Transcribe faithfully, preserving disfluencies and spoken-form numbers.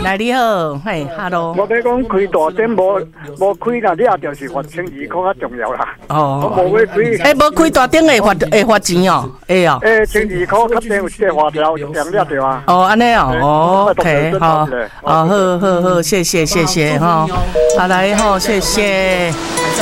来你好，嘿 ，Hello。 我要讲开大店无无开啦，你也就是罚千二块较重要啦。 哦， 我无要开。 诶，无开大店会罚会罚钱哦，会哦。 诶，千二块较定有一个花条，两了对啊。 哦，安尼哦 ，OK， 好，哦，好好好，谢谢谢谢哈，好来哈，谢谢。